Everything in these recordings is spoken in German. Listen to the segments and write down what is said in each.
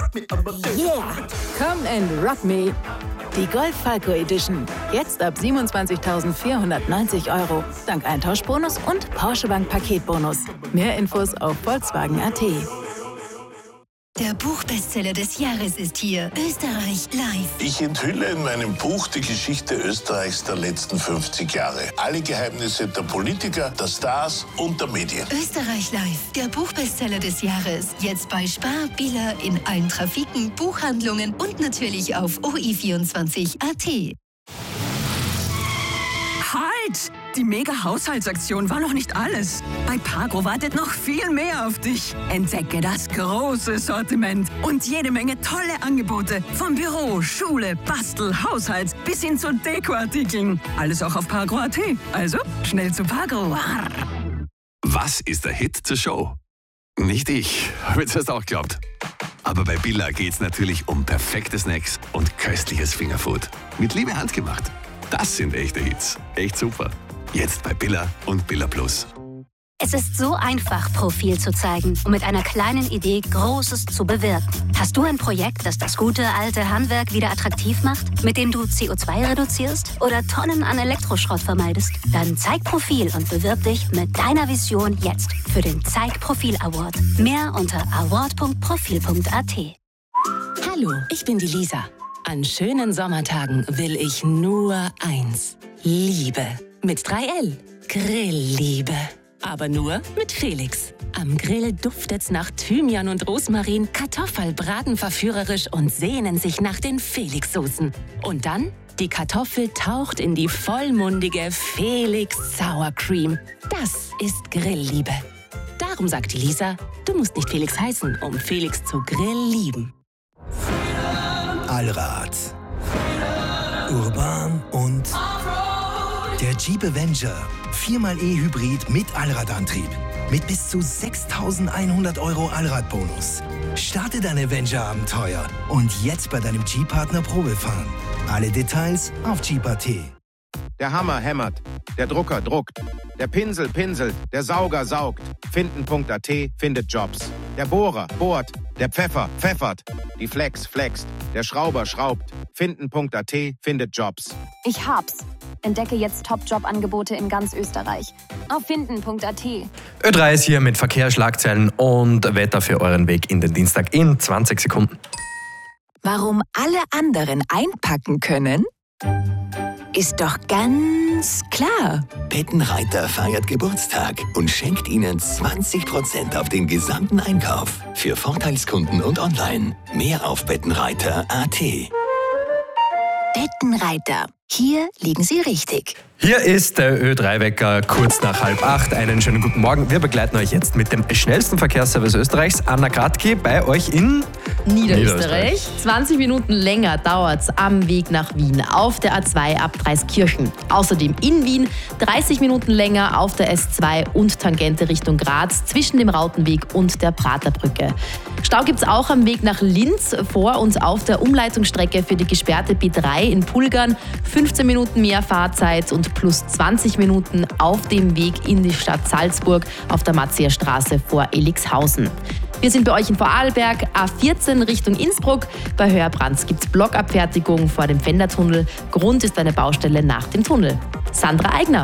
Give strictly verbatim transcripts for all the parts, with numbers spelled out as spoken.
Yeah! Come and rock me! Die Golf Falco Edition. Jetzt ab siebenundzwanzigtausendvierhundertneunzig Euro. Dank Eintauschbonus und Porsche Bank Paketbonus. Mehr Infos auf Volkswagen Punkt a t. Der Buchbestseller des Jahres ist hier. Österreich live. Ich enthülle in meinem Buch die Geschichte Österreichs der letzten fünfzig Jahre. Alle Geheimnisse der Politiker, der Stars und der Medien. Österreich live. Der Buchbestseller des Jahres. Jetzt bei Spar, Billa, in allen Trafiken, Buchhandlungen und natürlich auf O I vierundzwanzig Punkt a t. Halt! Die Mega-Haushaltsaktion war noch nicht alles. Bei Pagro wartet noch viel mehr auf dich. Entdecke das große Sortiment und jede Menge tolle Angebote. Vom Büro, Schule, Bastel, Haushalt bis hin zu Dekoartikeln. Alles auch auf Pagro Punkt a t. Also, schnell zu Pagro. Was ist der Hit zur Show? Nicht ich, habe ich das auch geglaubt. Aber bei Billa geht's natürlich um perfekte Snacks und köstliches Fingerfood. Mit Liebe handgemacht. Das sind echte Hits. Echt super. Jetzt bei Billa und Billa Plus. Es ist so einfach, Profil zu zeigen und mit einer kleinen Idee Großes zu bewirken. Hast du ein Projekt, das das gute alte Handwerk wieder attraktiv macht, mit dem du C O zwei reduzierst oder Tonnen an Elektroschrott vermeidest? Dann zeig Profil und bewirb dich mit deiner Vision jetzt für den Zeig Profil Award. Mehr unter award punkt profil punkt a t. Hallo, ich bin die Lisa. An schönen Sommertagen will ich nur eins. Liebe. Mit drei L. Grillliebe. Aber nur mit Felix. Am Grill duftet's nach Thymian und Rosmarin, Kartoffel braten verführerisch und sehnen sich nach den Felix-Soßen. Und dann, die Kartoffel taucht in die vollmundige Felix Sour Cream. Das ist Grillliebe. Darum sagt die Lisa, du musst nicht Felix heißen, um Felix zu Grill lieben. Allrad. Urban und der Jeep Avenger. viermal E-Hybrid mit Allradantrieb. Mit bis zu sechstausendeinhundert Euro Allradbonus. Starte dein Avenger-Abenteuer und jetzt bei deinem Jeep-Partner Probefahren. Alle Details auf Jeep Punkt a t. Der Hammer hämmert, der Drucker druckt, der Pinsel pinselt, der Sauger saugt. Finden Punkt a t findet Jobs. Der Bohrer bohrt, der Pfeffer pfeffert, die Flex flext, der Schrauber schraubt. Finden Punkt a t findet Jobs. Ich hab's. Entdecke jetzt Top-Job-Angebote in ganz Österreich. Auf finden Punkt a t. Ö drei ist hier mit Verkehr, Schlagzeilen und Wetter für euren Weg in den Dienstag in zwanzig Sekunden. Warum alle anderen einpacken können? Ist doch ganz klar. Bettenreiter feiert Geburtstag und schenkt Ihnen zwanzig Prozent auf den gesamten Einkauf. Für Vorteilskunden und online. Mehr auf bettenreiter punkt a t. Bettenreiter. Hier liegen Sie richtig. Hier ist der Ö drei Wecker kurz nach halb acht. Einen schönen guten Morgen. Wir begleiten euch jetzt mit dem schnellsten Verkehrsservice Österreichs. Anna Gradke bei euch in Niederösterreich. zwanzig Minuten länger dauert es am Weg nach Wien auf der A zwei ab Dreiskirchen. Außerdem in Wien dreißig Minuten länger auf der S zwei und Tangente Richtung Graz zwischen dem Rautenweg und der Praterbrücke. Stau gibt es auch am Weg nach Linz vor und auf der Umleitungsstrecke für die gesperrte B drei in Pulgern. fünfzehn Minuten mehr Fahrzeit und plus zwanzig Minuten auf dem Weg in die Stadt Salzburg auf der Matzierstraße vor Elixhausen. Wir sind bei euch in Vorarlberg, A vierzehn Richtung Innsbruck. Bei Höherbrands gibt es Blockabfertigung vor dem Fendertunnel. Grund ist eine Baustelle nach dem Tunnel. Sandra Eigner.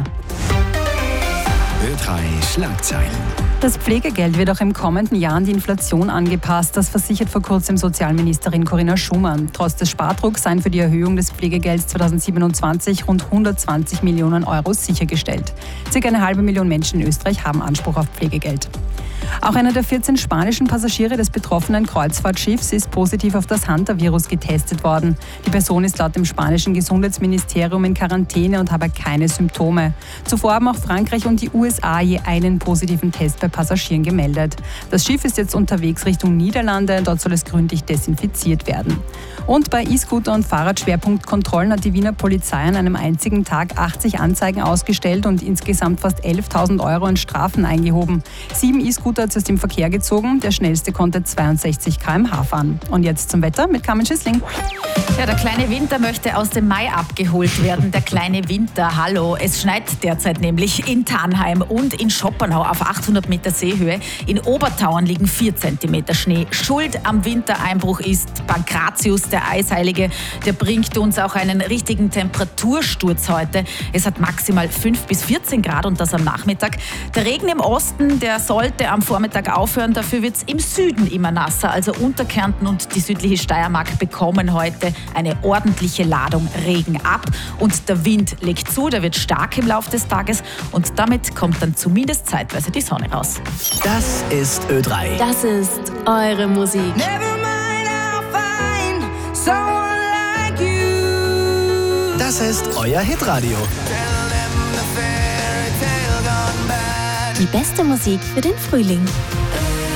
Ö drei Schlagzeilen. Das Pflegegeld wird auch im kommenden Jahr an die Inflation angepasst. Das versichert vor kurzem Sozialministerin Corinna Schumann. Trotz des Spardrucks seien für die Erhöhung des Pflegegelds zweitausendsiebenundzwanzig rund hundertzwanzig Millionen Euro sichergestellt. Circa eine halbe Million Menschen in Österreich haben Anspruch auf Pflegegeld. Auch einer der vierzehn spanischen Passagiere des betroffenen Kreuzfahrtschiffs ist positiv auf das Hantavirus getestet worden. Die Person ist laut dem spanischen Gesundheitsministerium in Quarantäne und habe keine Symptome. Zuvor haben auch Frankreich und die U S A je einen positiven Test bei Passagieren gemeldet. Das Schiff ist jetzt unterwegs Richtung Niederlande. Dort soll es gründlich desinfiziert werden. Und bei E-Scooter- und Fahrradschwerpunktkontrollen hat die Wiener Polizei an einem einzigen Tag achtzig Anzeigen ausgestellt und insgesamt fast elftausend Euro an Strafen eingehoben. Sieben E-Scooter hat es aus dem Verkehr gezogen. Der schnellste konnte zweiundsechzig Kilometer pro Stunde fahren. Und jetzt zum Wetter mit Carmen Schissling. Ja, der kleine Winter möchte aus dem Mai abgeholt werden. Der kleine Winter, hallo. Es schneit derzeit nämlich in Tannheim und in Schoppernau auf achthundert Meter Meter Seehöhe. In Obertauern liegen vier Zentimeter Schnee. Schuld am Wintereinbruch ist Pankratius, der Eisheilige. Der bringt uns auch einen richtigen Temperatursturz heute. Es hat maximal fünf bis vierzehn Grad und das am Nachmittag. Der Regen im Osten, der sollte am Vormittag aufhören. Dafür wird es im Süden immer nasser. Also Unterkärnten und die südliche Steiermark bekommen heute eine ordentliche Ladung Regen ab. Und der Wind legt zu, der wird stark im Laufe des Tages. Und damit kommt dann zumindest zeitweise die Sonne raus. Das ist Ö drei. Das ist eure Musik. Das ist euer Hitradio. Die beste Musik für den Frühling.